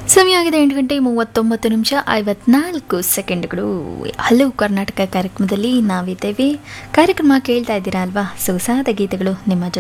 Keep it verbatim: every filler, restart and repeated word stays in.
ಸಮಯ ಆಗಿದೆ ಎಂಟು ಗಂಟೆ ಮೂವತ್ತೊಂಬತ್ತು ನಿಮಿಷ ಐವತ್ನಾಲ್ಕು ಸೆಕೆಂಡ್ಗಳು. ಹಲವು ಕರ್ನಾಟಕ ಕಾರ್ಯಕ್ರಮದಲ್ಲಿ ನಾವಿದ್ದೇವೆ. ಕಾರ್ಯಕ್ರಮ ಕೇಳ್ತಾ ಇದ್ದೀರಾ ಅಲ್ವಾ? ಸೊಗಸಾದ ಗೀತೆಗಳು ನಿಮ್ಮ